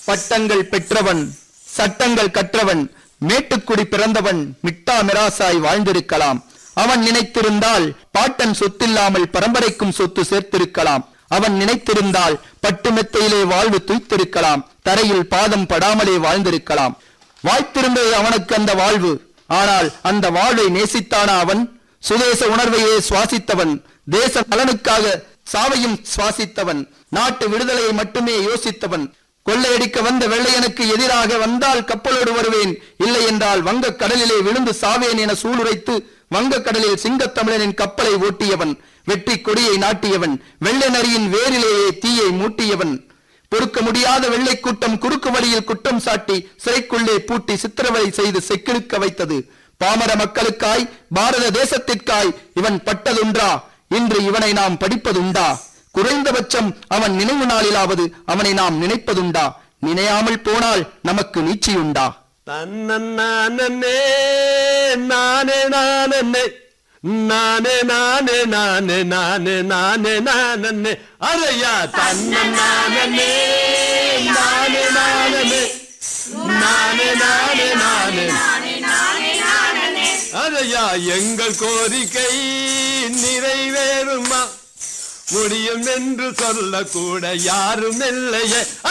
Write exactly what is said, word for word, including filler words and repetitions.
பட்டங்கள் பெற்றவன், சட்டங்கள் கற்றவன், மேட்டுக்குடி பிறந்தவன் மிட்டா மிராசாய் வாழ்ந்திருக்கலாம். அவன் நினைத்திருந்தால் பாட்டன் சொத்தில்லாமல் பரம்பரைக்கும் சொத்து சேர்த்திருக்கலாம். அவன் நினைத்திருந்தால் பட்டு மெத்தையிலே வாழ்வு துய்த்திருக்கலாம். தரையில் பாதம் படாமலே வாழ்ந்திருக்கலாம். வாய்த்திருந்தது அவனுக்கு அந்த வாழ்வு. ஆனால் அந்த வாழ்வை நேசித்தானா அவன்? சுதேச உணர்வையே சுவாசித்தவன், தேச நலனுக்காக சாவையும் சுவாசித்தவன், நாட்டு விடுதலையை மட்டுமே யோசித்தவன். கொள்ளையடிக்க வந்த வெள்ளையனுக்கு எதிராக வந்தால் கப்பலோடு வருவேன், இல்லை என்றால் வங்கக் கடலிலே விழுந்து சாவேன் என சூளுரைத்து வங்கக் கடலில் சிங்கத்தமிழனின் கப்பலை ஓட்டியவன், வெற்றி கொடியை நாட்டியவன், வெள்ளை நரியின் வேரிலேயே தீயை மூட்டியவன். பொறுக்க முடியாத வெள்ளை கூட்டம் குறுக்கு வழியில் குற்றம் சாட்டி சிறைக்குள்ளே பூட்டி சித்திரவதை செய்து செக்கிழுக்க வைத்தது. பாமர மக்களுக்காய், பாரத தேசத்திற்காய் இவன் பட்டதுண்டா? இன்று இவனை நாம் படிப்பதுண்டா? குறைந்தபட்சம் அவன் நினைவு நாளிலாவது அவனை நாம் நினைப்பதுண்டா? நினையாமல் போனால் நமக்கு நீச்சியுண்டா? தன்னே நானே நானே நானே நானே நானே நானே நானே நானே அரையா தன்னே நானே நானே நானே நானே நானே அரையா எங்கள் கோரிக்கை நிறைவேறுமா? முடியும் என்று சொல்ல கூட யாரும் இல்லையே.